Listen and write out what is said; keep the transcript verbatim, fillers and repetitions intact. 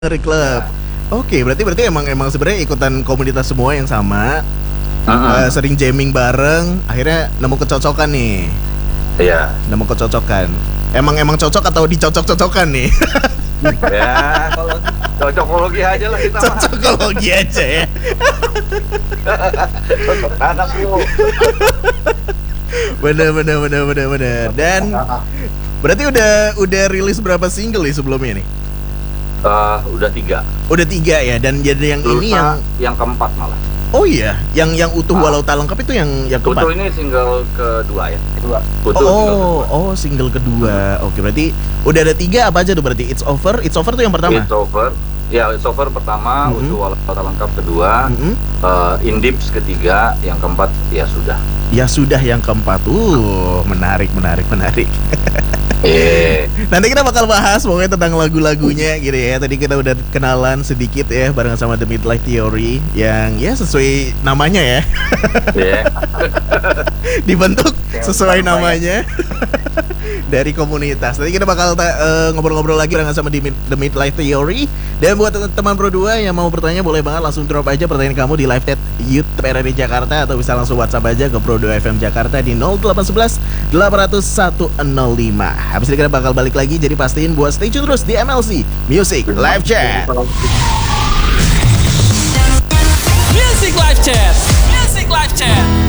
Dari klub. Oke, berarti berarti emang emang sebenarnya ikutan komunitas semua yang sama. Uh-uh. Uh, sering jamming bareng, akhirnya nemu kecocokan nih. Iya. Nemu kecocokan. Emang emang cocok atau dicocok-cocokan nih? Ya, kalau cocokologi aja lah kita. Cocokologi aja ya. Cocok anak lu. Bener bener bener bener bener. Dan berarti udah udah rilis berapa single nih sebelumnya nih? Uh, udah tiga. Udah tiga ya, dan jadi yang Lusa ini yang yang keempat malah. oh iya, yang yang utuh Ah. walau tak lengkap itu yang yang keempat. Utuh ini single kedua ya. Kedua. Utuh Oh, single kedua. oh single kedua. Oke, berarti udah ada tiga apa aja tuh berarti? It's Over, It's Over tuh yang pertama. It's Over. Ya, It's Over pertama, Mm-hmm. Utuh walau tak lengkap kedua, Mm-hmm. uh, In Dips ketiga, yang keempat ya sudah. Ya sudah yang keempat. Uh, menarik, menarik, menarik. Eh, Nanti kita bakal bahas pokoknya tentang lagu-lagunya gitu ya. Tadi kita udah kenalan sedikit ya bareng sama The Midlife Theory yang ya sesuai namanya ya. ya. Dibentuk sesuai namanya dari komunitas. Nanti kita bakal ta- eh, ngobrol-ngobrol lagi dengan sama di Mid- The Midlife Theory. Dan buat teman Pro dua yang mau bertanya boleh banget langsung drop aja pertanyaan kamu di live chat YouTube R R I Jakarta atau bisa langsung WhatsApp aja ke Pro dua F M Jakarta di nol delapan satu satu delapan nol satu nol lima. Habis ini kita bakal balik lagi, jadi pastiin buat stay tune terus di M L C Music Live Chat. Music Live Chat. Music Live Chat.